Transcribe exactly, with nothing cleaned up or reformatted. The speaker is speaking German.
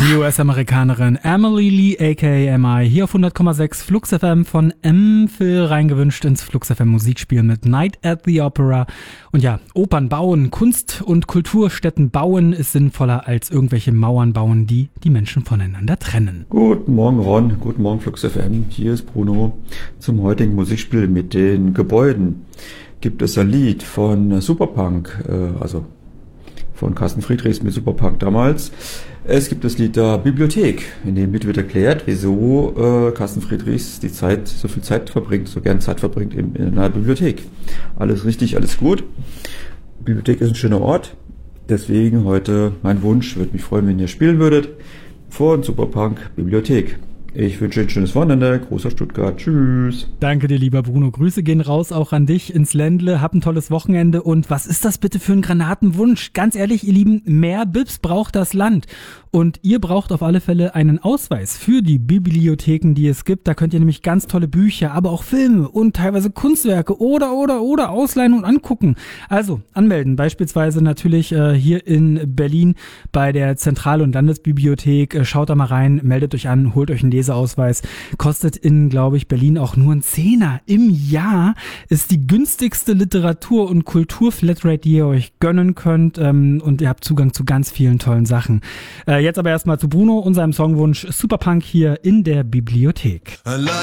Die U S-Amerikanerin Emily Lee aka M I hier auf hundert Komma sechs Flux F M von M Phil reingewünscht ins Flux F M Musikspiel mit Night at the Opera. Und ja, Opern bauen, Kunst- und Kulturstätten bauen ist sinnvoller als irgendwelche Mauern bauen, die die Menschen voneinander trennen. Guten Morgen Ron, guten Morgen Flux F M, hier ist Bruno zum heutigen Musikspiel mit den Gebäuden. Gibt es ein Lied von Superpunk, äh, also von Carsten Friedrichs mit Superpunk damals. Es gibt das Lied der Bibliothek, in dem Lied wird erklärt, wieso äh, Carsten Friedrichs die Zeit, so viel Zeit verbringt, so gern Zeit verbringt in, in einer Bibliothek. Alles richtig, alles gut. Bibliothek ist ein schöner Ort, deswegen heute mein Wunsch, würde mich freuen, wenn ihr spielen würdet, von Superpunk Bibliothek. Ich wünsche ein schönes Wochenende. Großer Stuttgart. Tschüss. Danke dir, lieber Bruno. Grüße gehen raus auch an dich ins Ländle. Hab ein tolles Wochenende. Und was ist das bitte für ein Granatenwunsch? Ganz ehrlich, ihr Lieben, mehr B I Bs braucht das Land. Und ihr braucht auf alle Fälle einen Ausweis für die Bibliotheken, die es gibt. Da könnt ihr nämlich ganz tolle Bücher, aber auch Filme und teilweise Kunstwerke oder, oder, oder ausleihen und angucken. Also anmelden. Beispielsweise natürlich äh, hier in Berlin bei der Zentral- und Landesbibliothek. Äh, schaut da mal rein, meldet euch an, holt euch einen Leseausweis. Kostet in, glaube ich, Berlin auch nur ein Zehner im Jahr. Ist die günstigste Literatur- und Kultur-Flatrate, die ihr euch gönnen könnt. Ähm, und ihr habt Zugang zu ganz vielen tollen Sachen. Äh, jetzt aber erstmal zu Bruno und seinem Songwunsch Superpunk hier in der Bibliothek.